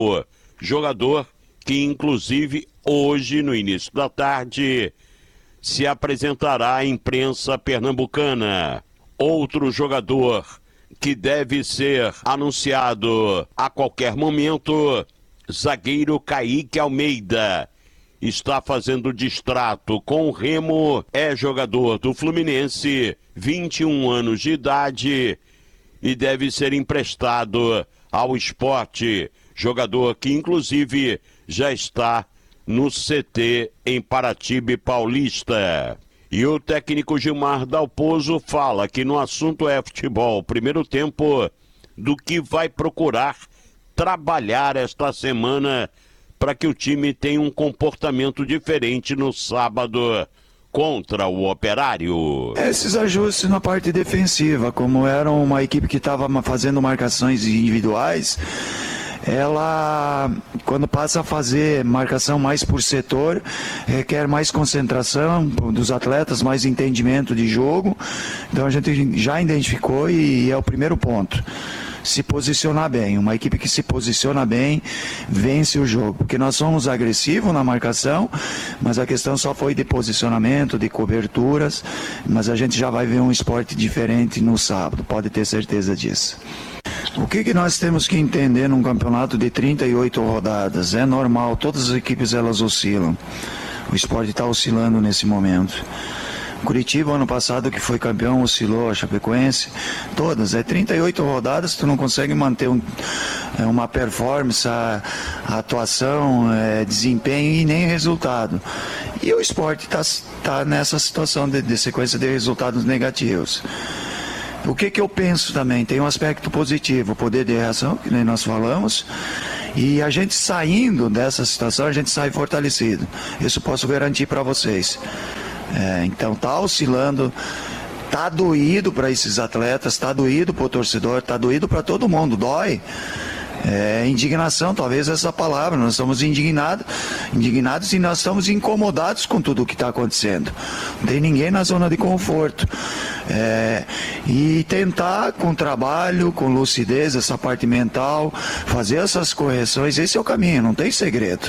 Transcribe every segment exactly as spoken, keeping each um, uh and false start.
Jogador que, inclusive, hoje, no início da tarde, se apresentará à imprensa pernambucana. Outro jogador que deve ser anunciado a qualquer momento, zagueiro Kaique Almeida. Está fazendo distrato com o Remo, é jogador do Fluminense, vinte e um anos de idade e deve ser emprestado ao Sport. Jogador que, inclusive, já está no C T em Paratibe Paulista. E o técnico Gilmar Dalpozo fala que no assunto é futebol, primeiro tempo, do que vai procurar trabalhar esta semana para que o time tenha um comportamento diferente no sábado contra o Operário. Esses ajustes na parte defensiva, como era uma equipe que estava fazendo marcações individuais, ela, quando passa a fazer marcação mais por setor, requer mais concentração dos atletas, mais entendimento de jogo. Então a gente já identificou e é o primeiro ponto. Se posicionar bem, uma equipe que se posiciona bem vence o jogo, porque nós somos agressivos na marcação, mas a questão só foi de posicionamento, de coberturas, mas a gente já vai ver um esporte diferente no sábado, pode ter certeza disso. O que, que nós temos que entender num campeonato de trinta e oito rodadas? É normal, todas as equipes elas oscilam, o Sport está oscilando nesse momento. Curitiba, ano passado, que foi campeão, oscilou, a Chapecoense, todas, é trinta e oito rodadas, tu não consegue manter um, uma performance, a, a atuação, é, desempenho e nem resultado. E o Sport está tá nessa situação de, de sequência de resultados negativos. O que, que eu penso também? Tem um aspecto positivo, o poder de reação, que nem nós falamos, e a gente saindo dessa situação, a gente sai fortalecido. Isso posso garantir para vocês. É, então tá oscilando, tá doído para esses atletas, tá doído para o torcedor, tá doído para todo mundo, dói. É, indignação, talvez essa palavra, nós estamos indignados, indignados e nós estamos incomodados com tudo o que está acontecendo. Não tem ninguém na zona de conforto. É, e tentar com trabalho, com lucidez, essa parte mental, fazer essas correções, esse é o caminho, não tem segredo.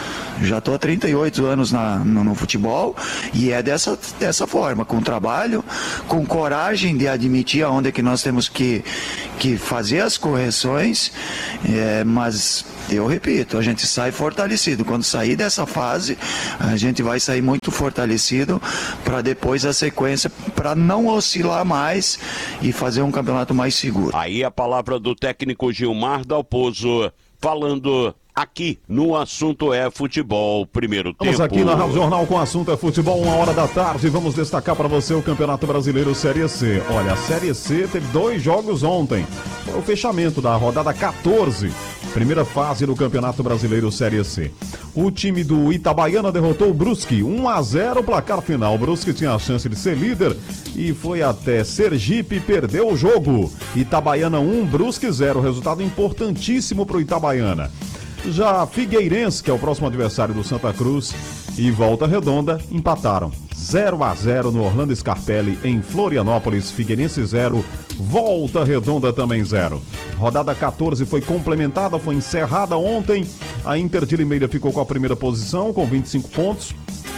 Já estou há trinta e oito anos na, no, no futebol e é dessa, dessa forma, com trabalho, com coragem de admitir aonde é que nós temos que, que fazer as correções, é, mas eu repito, a gente sai fortalecido. Quando sair dessa fase, a gente vai sair muito fortalecido para depois a sequência, para não oscilar mais e fazer um campeonato mais seguro. Aí a palavra do técnico Gilmar Dalpozo, falando aqui no Assunto é Futebol, primeiro tempo. Vamos aqui na Rádio Jornal com o Assunto é Futebol, uma hora da tarde. Vamos destacar para você o Campeonato Brasileiro Série C. Olha, a Série C teve dois jogos ontem. Foi o fechamento da rodada quatorze, primeira fase do Campeonato Brasileiro Série C. O time do Itabaiana derrotou o Brusque, um a zero, placar final. O Brusque tinha a chance de ser líder e foi até Sergipe, perdeu o jogo. Itabaiana um, Brusque zero, resultado importantíssimo para o Itabaiana. Já Figueirense, que é o próximo adversário do Santa Cruz, e Volta Redonda empataram zero a zero no Orlando Scarpelli em Florianópolis. Figueirense zero, Volta Redonda também zero. Rodada quatorze foi complementada, foi encerrada ontem. A Inter de Limeira ficou com a primeira posição com vinte e cinco pontos.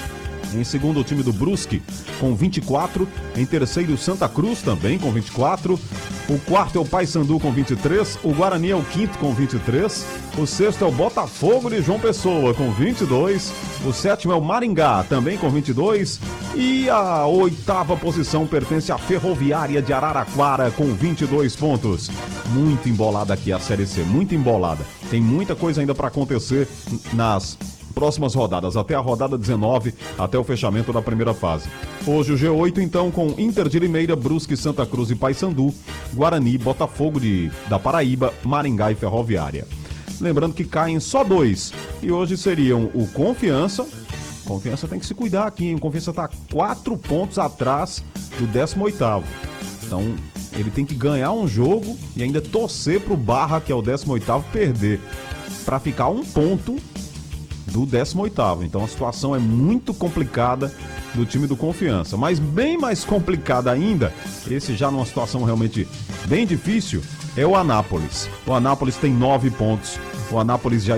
Em segundo, o time do Brusque com vinte e quatro. Em terceiro, o Santa Cruz também com vinte e quatro. O quarto é o Paysandu com vinte e três. O Guarani é o quinto com vinte e três. O sexto é o Botafogo de João Pessoa com vinte e dois. O sétimo é o Maringá também com vinte e dois. E a oitava posição pertence à Ferroviária de Araraquara com vinte e dois pontos. Muito embolada aqui a Série C, muito embolada. Tem muita coisa ainda para acontecer nas próximas rodadas, até a rodada dezenove, até o fechamento da primeira fase. Hoje o G oito, então, com Inter de Limeira, Brusque, Santa Cruz e Paysandu, Guarani, Botafogo de, da Paraíba, Maringá e Ferroviária. Lembrando que caem só dois, e hoje seriam o Confiança. Confiança tem que se cuidar aqui, hein? O Confiança está quatro pontos atrás do décimo oitavo. Então, ele tem que ganhar um jogo e ainda torcer para o Barra, que é o décimo oitavo, perder, para ficar um ponto do décimo oitavo. Então a situação é muito complicada do time do Confiança, mas bem mais complicada ainda, esse já numa situação realmente bem difícil, é o Anápolis. O Anápolis tem nove pontos. O Anápolis já